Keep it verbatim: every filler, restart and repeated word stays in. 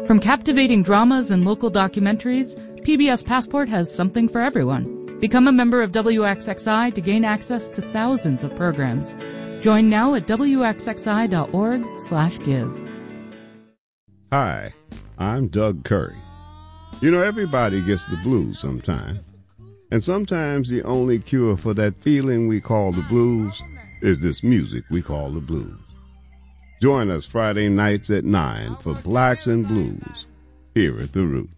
From captivating dramas and local documentaries, P B S Passport has something for everyone. Become a member of W X X I to gain access to thousands of programs. Join now at W X X I dot org slash give. Hi, I'm Doug Curry. You know, everybody gets the blues sometime. And sometimes the only cure for that feeling we call the blues is this music we call the blues. Join us Friday nights at nine for Blacks and Blues here at The Root.